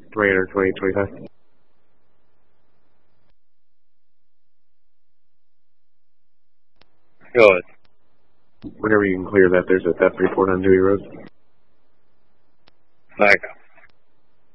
320, 25. Go ahead. Whenever you can clear that, there's a theft report on Dewey Road. Back.